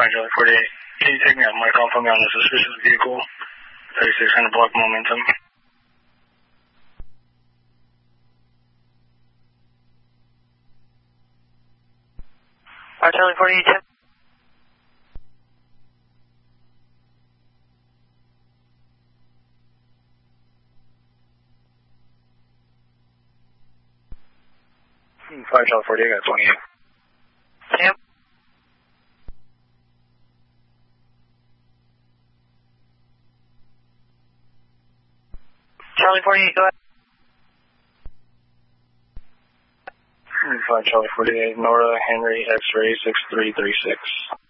Charlie 48. Can you take me out? My call from me on a suspicious vehicle. 3600 block momentum. Charlie 48. Charlie 48, got 28. Sam. Charlie 48, go ahead. 5 Charlie 48, Nora Henry X-ray 6336.